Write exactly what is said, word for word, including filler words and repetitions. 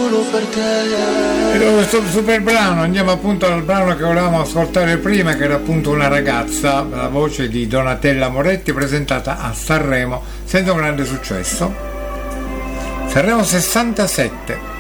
solo per te. E dopo questo super brano andiamo appunto al brano che volevamo ascoltare prima, che era appunto Una ragazza, la voce di Donatella Moretti, presentata a Sanremo senza un grande successo. Sanremo sessantasette.